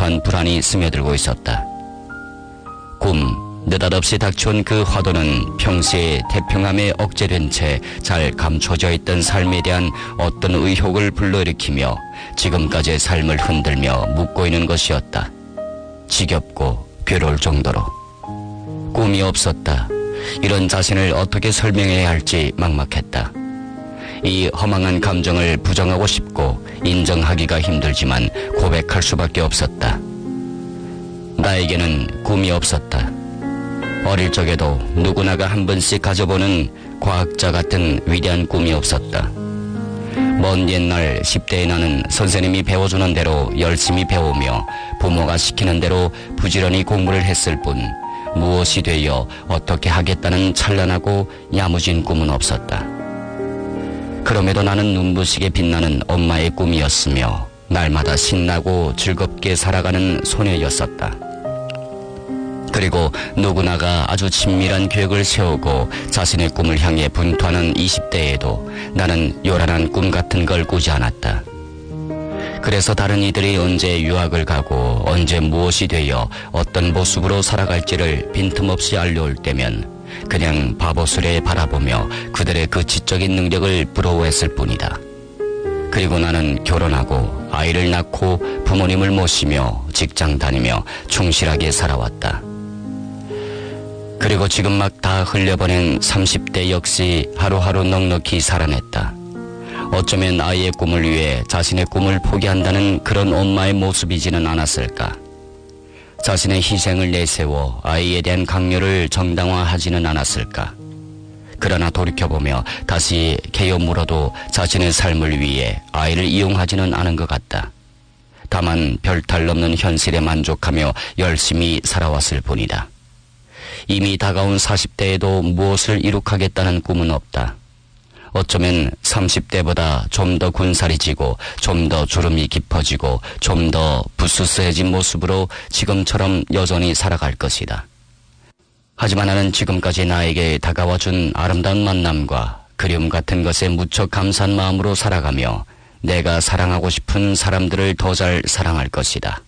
근처한 불안이 스며들고 있었다. 느닷없이 닥쳐온 그 화두는 평시에 태평함에 억제된 채 잘 감춰져 있던 삶에 대한 어떤 의혹을 불러일으키며 지금까지의 삶을 흔들며 묻고 있는 것이었다. 지겹고 괴로울 정도로. 꿈이 없었다. 이런 자신을 어떻게 설명해야 할지 막막했다. 이 허망한 감정을 부정하고 싶고 인정하기가 힘들지만 고백할 수밖에 없었다. 나에게는 꿈이 없었다. 어릴 적에도 누구나가 한 번씩 가져보는 과학자 같은 위대한 꿈이 없었다. 먼 옛날 10대의 나는 선생님이 배워주는 대로 열심히 배우며 부모가 시키는 대로 부지런히 공부를 했을 뿐 무엇이 되어 어떻게 하겠다는 찬란하고 야무진 꿈은 없었다. 그럼에도 나는 눈부시게 빛나는 엄마의 꿈이었으며 날마다 신나고 즐겁게 살아가는 소녀였었다. 그리고 누구나가 아주 친밀한 계획을 세우고 자신의 꿈을 향해 분투하는 20대에도 나는 요란한 꿈 같은 걸 꾸지 않았다. 그래서 다른 이들이 언제 유학을 가고 언제 무엇이 되어 어떤 모습으로 살아갈지를 빈틈없이 알려올 때면 그냥 바보스레 바라보며 그들의 그 지적인 능력을 부러워했을 뿐이다. 그리고 나는 결혼하고 아이를 낳고 부모님을 모시며 직장 다니며 충실하게 살아왔다. 그리고 지금 막 다 흘려보낸 30대 역시 하루하루 넉넉히 살아냈다. 어쩌면 아이의 꿈을 위해 자신의 꿈을 포기한다는 그런 엄마의 모습이지는 않았을까. 자신의 희생을 내세워 아이에 대한 강요를 정당화하지는 않았을까. 그러나 돌이켜보며 다시 개어 물어도 자신의 삶을 위해 아이를 이용하지는 않은 것 같다. 다만 별탈 넘는 현실에 만족하며 열심히 살아왔을 뿐이다. 이미 다가온 40대에도 무엇을 이룩하겠다는 꿈은 없다. 어쩌면 30대보다 좀 더 군살이 지고 좀 더 주름이 깊어지고 좀 더 부스스해진 모습으로 지금처럼 여전히 살아갈 것이다. 하지만 나는 지금까지 나에게 다가와준 아름다운 만남과 그리움 같은 것에 무척 감사한 마음으로 살아가며 내가 사랑하고 싶은 사람들을 더 잘 사랑할 것이다.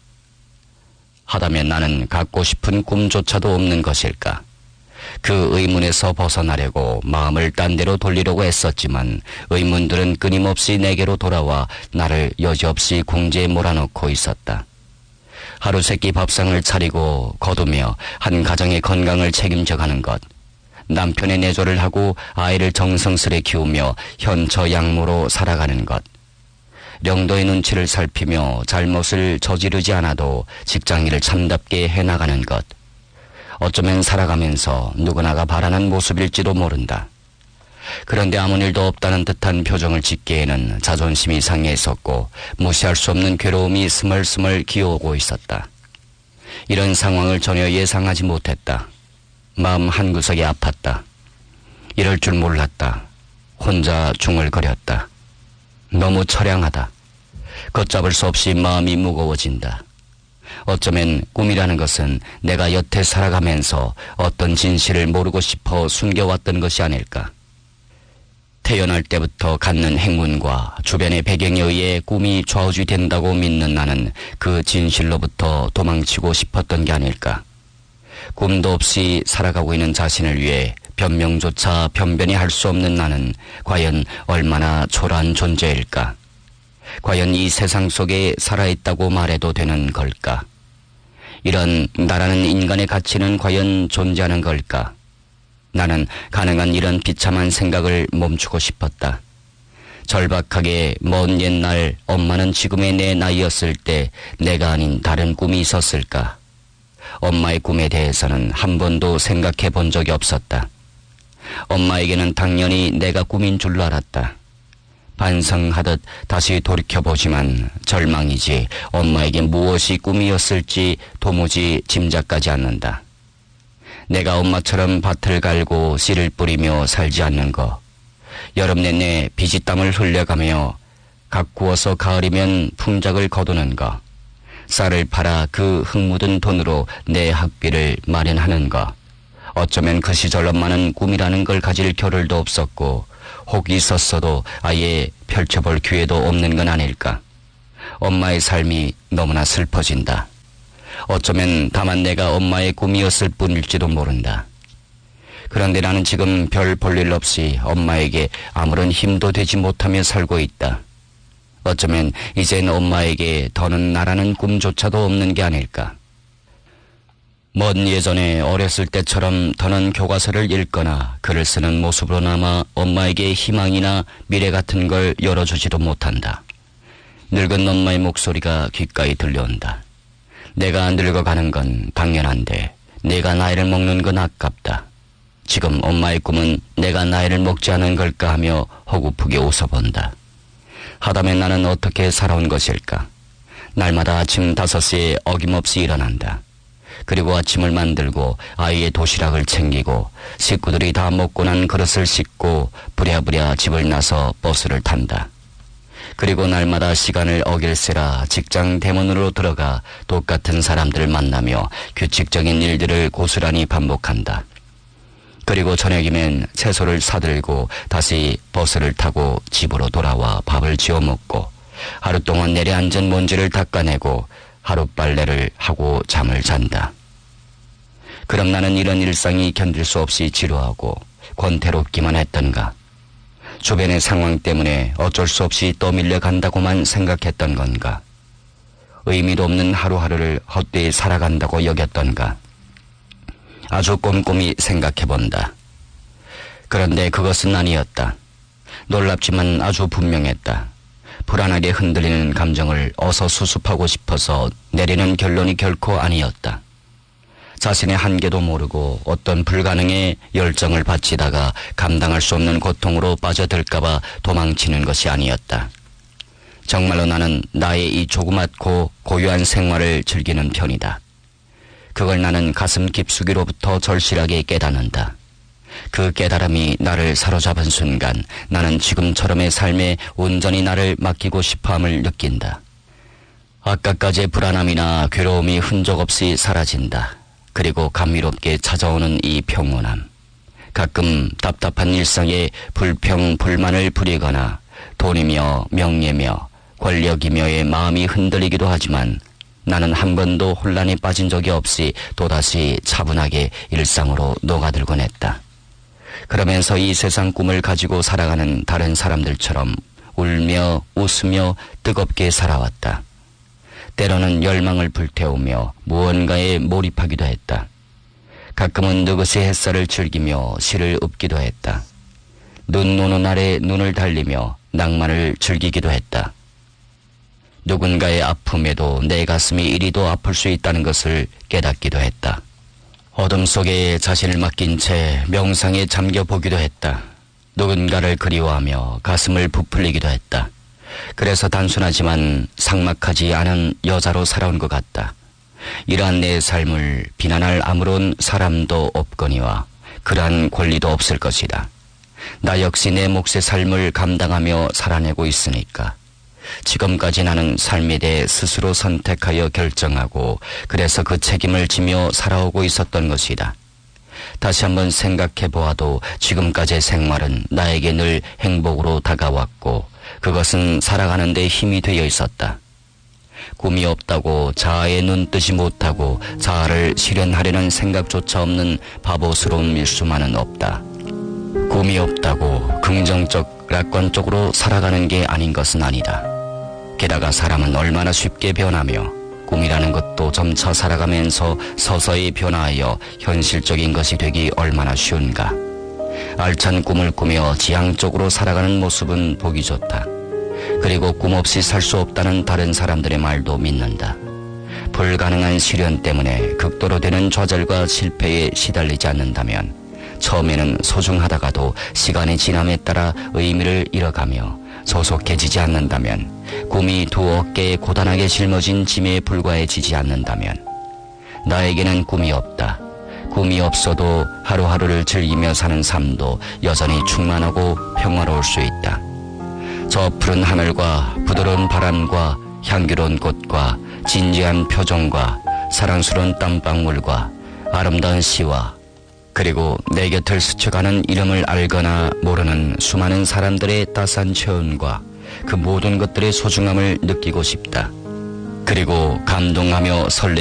하다면 나는 갖고 싶은 꿈조차도 없는 것일까? 그 의문에서 벗어나려고 마음을 딴 데로 돌리려고 애썼지만 의문들은 끊임없이 내게로 돌아와 나를 여지없이 궁지에 몰아넣고 있었다. 하루 세끼 밥상을 차리고 거두며 한 가정의 건강을 책임져가는 것, 남편의 내조를 하고 아이를 정성스레 키우며 현처 양모로 살아가는 것, 령도의 눈치를 살피며 잘못을 저지르지 않아도 직장일을 참답게 해나가는 것, 어쩌면 살아가면서 누구나가 바라는 모습일지도 모른다. 그런데 아무 일도 없다는 듯한 표정을 짓기에는 자존심이 상해 있었고 무시할 수 없는 괴로움이 스멀스멀 기어오고 있었다. 이런 상황을 전혀 예상하지 못했다. 마음 한구석이 아팠다. 이럴 줄 몰랐다. 혼자 중얼거렸다. 너무 처량하다. 걷잡을 수 없이 마음이 무거워진다. 어쩌면 꿈이라는 것은 내가 여태 살아가면서 어떤 진실을 모르고 싶어 숨겨왔던 것이 아닐까. 태어날 때부터 갖는 행운과 주변의 배경에 의해 꿈이 좌우지된다고 믿는 나는 그 진실로부터 도망치고 싶었던 게 아닐까. 꿈도 없이 살아가고 있는 자신을 위해 변명조차 변변히 할 수 없는 나는 과연 얼마나 초라한 존재일까? 과연 이 세상 속에 살아있다고 말해도 되는 걸까? 이런 나라는 인간의 가치는 과연 존재하는 걸까? 나는 가능한 이런 비참한 생각을 멈추고 싶었다. 절박하게 먼 옛날 엄마는 지금의 내 나이였을 때 내가 아닌 다른 꿈이 있었을까? 엄마의 꿈에 대해서는 한 번도 생각해 본 적이 없었다. 엄마에게는 당연히 내가 꿈인 줄 알았다. 반성하듯 다시 돌이켜보지만 절망이지 엄마에게 무엇이 꿈이었을지 도무지 짐작가지 않는다. 내가 엄마처럼 밭을 갈고 씨를 뿌리며 살지 않는 거, 여름 내내 비지땀을 흘려가며 가꾸어서 가을이면 풍작을 거두는 거, 쌀을 팔아 그 흙 묻은 돈으로 내 학비를 마련하는 거, 어쩌면 그 시절 엄마는 꿈이라는 걸 가질 겨를도 없었고 혹이 있었어도 아예 펼쳐볼 기회도 없는 건 아닐까. 엄마의 삶이 너무나 슬퍼진다. 어쩌면 다만 내가 엄마의 꿈이었을 뿐일지도 모른다. 그런데 나는 지금 별 볼 일 없이 엄마에게 아무런 힘도 되지 못하며 살고 있다. 어쩌면 이젠 엄마에게 더는 나라는 꿈조차도 없는 게 아닐까. 먼 예전에 어렸을 때처럼 더는 교과서를 읽거나 글을 쓰는 모습으로나마 엄마에게 희망이나 미래 같은 걸 열어주지도 못한다. 늙은 엄마의 목소리가 귓가에 들려온다. 내가 늙어가는 건 당연한데 내가 나이를 먹는 건 아깝다. 지금 엄마의 꿈은 내가 나이를 먹지 않은 걸까 하며 허구프게 웃어본다. 하다면 나는 어떻게 살아온 것일까? 날마다 아침 5시에 어김없이 일어난다. 그리고 아침을 만들고 아이의 도시락을 챙기고 식구들이 다 먹고 난 그릇을 씻고 부랴부랴 집을 나서 버스를 탄다. 그리고 날마다 시간을 어길세라 직장 대문으로 들어가 똑같은 사람들을 만나며 규칙적인 일들을 고스란히 반복한다. 그리고 저녁이면 채소를 사들고 다시 버스를 타고 집으로 돌아와 밥을 지어 먹고 하루 동안 내려앉은 먼지를 닦아내고 하룻빨래를 하고 잠을 잔다. 그럼 나는 이런 일상이 견딜 수 없이 지루하고 권태롭기만 했던가? 주변의 상황 때문에 어쩔 수 없이 떠밀려 간다고만 생각했던 건가? 의미도 없는 하루하루를 헛되이 살아간다고 여겼던가? 아주 꼼꼼히 생각해본다. 그런데 그것은 아니었다. 놀랍지만 아주 분명했다. 불안하게 흔들리는 감정을 어서 수습하고 싶어서 내리는 결론이 결코 아니었다. 자신의 한계도 모르고 어떤 불가능의 열정을 바치다가 감당할 수 없는 고통으로 빠져들까봐 도망치는 것이 아니었다. 정말로 나는 나의 이 조그맣고 고유한 생활을 즐기는 편이다. 그걸 나는 가슴 깊숙이로부터 절실하게 깨닫는다. 그 깨달음이 나를 사로잡은 순간 나는 지금처럼의 삶에 온전히 나를 맡기고 싶어함을 느낀다. 아까까지의 불안함이나 괴로움이 흔적 없이 사라진다. 그리고 감미롭게 찾아오는 이 평온함. 가끔 답답한 일상에 불평, 불만을 부리거나 돈이며 명예며 권력이며의 마음이 흔들리기도 하지만 나는 한 번도 혼란에 빠진 적이 없이 또다시 차분하게 일상으로 녹아들곤 했다. 그러면서 이 세상 꿈을 가지고 살아가는 다른 사람들처럼 울며 웃으며 뜨겁게 살아왔다. 때로는 열망을 불태우며 무언가에 몰입하기도 했다. 가끔은 느긋이 햇살을 즐기며 시를 읊기도 했다. 눈 오는 날에 눈을 달리며 낭만을 즐기기도 했다. 누군가의 아픔에도 내 가슴이 이리도 아플 수 있다는 것을 깨닫기도 했다. 어둠 속에 자신을 맡긴 채 명상에 잠겨보기도 했다. 누군가를 그리워하며 가슴을 부풀리기도 했다. 그래서 단순하지만 삭막하지 않은 여자로 살아온 것 같다. 이러한 내 삶을 비난할 아무런 사람도 없거니와 그러한 권리도 없을 것이다. 나 역시 내 몫의 삶을 감당하며 살아내고 있으니까. 지금까지 나는 삶에 대해 스스로 선택하여 결정하고 그래서 그 책임을 지며 살아오고 있었던 것이다. 다시 한번 생각해 보아도 지금까지의 생활은 나에게 늘 행복으로 다가왔고 그것은 살아가는 데 힘이 되어 있었다. 꿈이 없다고 자아에 눈 뜨지 못하고 자아를 실현하려는 생각조차 없는 바보스러운 밀수만은 없다. 꿈이 없다고 긍정적 낙관적으로 살아가는 게 아닌 것은 아니다. 게다가 사람은 얼마나 쉽게 변하며 꿈이라는 것도 점차 살아가면서 서서히 변화하여 현실적인 것이 되기 얼마나 쉬운가. 알찬 꿈을 꾸며 지향적으로 살아가는 모습은 보기 좋다. 그리고 꿈 없이 살 수 없다는 다른 사람들의 말도 믿는다. 불가능한 시련 때문에 극도로 되는 좌절과 실패에 시달리지 않는다면 처음에는 소중하다가도 시간의 지남에 따라 의미를 잃어가며 소속해지지 않는다면 꿈이 두 어깨에 고단하게 짊어진 짐에 불과해지지 않는다면 나에게는 꿈이 없다. 꿈이 없어도 하루하루를 즐기며 사는 삶도 여전히 충만하고 평화로울 수 있다. 저 푸른 하늘과 부드러운 바람과 향기로운 꽃과 진지한 표정과 사랑스러운 땀방울과 아름다운 시와 그리고 내 곁을 스쳐가는 이름을 알거나 모르는 수많은 사람들의 따스한 체온과 그 모든 것들의 소중함을 느끼고 싶다. 그리고 감동하며 설레